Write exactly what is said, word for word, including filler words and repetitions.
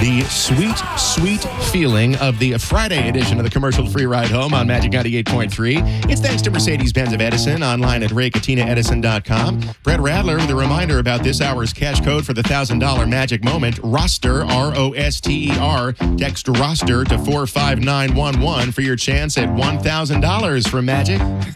the sweet, sweet feeling of the Friday edition of the commercial-free ride home on Magic ninety-eight point three. It's thanks to Mercedes-Benz of Edison, online at ray katina edison dot com. Brett Radler with a reminder about this hour's cash code for the one thousand dollars Magic Moment, ROSTER, R O S T E R. Text ROSTER to four five nine one one for your chance at one thousand dollars from Magic.